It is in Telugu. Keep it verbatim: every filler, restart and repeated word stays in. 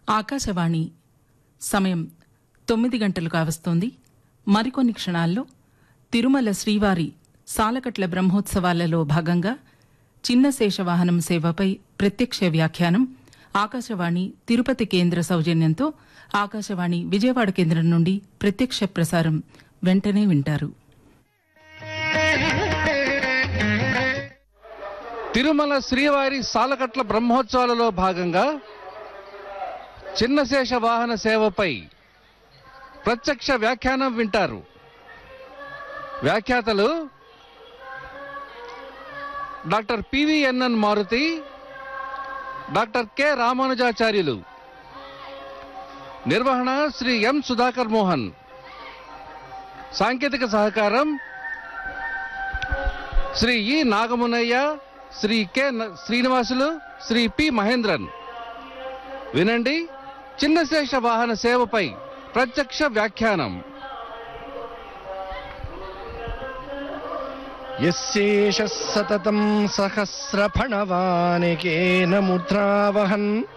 ఆకాశవాణి సమయం తొమ్మిది గంటలు కావస్తోంది. మరికొన్ని క్షణాల్లో తిరుమల శ్రీవారి సాలకట్ల బ్రహ్మోత్సవాలలో భాగంగా చిన్న శేషవాహనం సేవపై ప్రత్యక్ష వ్యాఖ్యానం ఆకాశవాణి తిరుపతి కేంద్ర సౌజన్యంతో ఆకాశవాణి విజయవాడ కేంద్రం నుండి ప్రత్యక్ష ప్రసారం వెంటనే వింటారు. తిరుమల శ్రీవారి సాలకట్ల బ్రహ్మోత్సవాలలో భాగంగా చిన్నశేష వాహన సేవపై ప్రత్యక్ష వ్యాఖ్యానం వింటారు. వ్యాఖ్యాతలు doctor PVNN Maruti, doctor K రామానుజాచార్యులు. నిర్వహణ శ్రీ ఎం సుధాకర్ మోహన్. సాంకేతిక సహకారం శ్రీ ఇ నాగమునయ్య, శ్రీ కె శ్రీనివాసులు, శ్రీ పి మహేంద్రన్. వినండి, చిన్నశేష వాహన సేవపై ప్రత్యక్ష వ్యాఖ్యానం. యస్యేష సతతం సహస్రఫణవానికేన ముద్రావహన్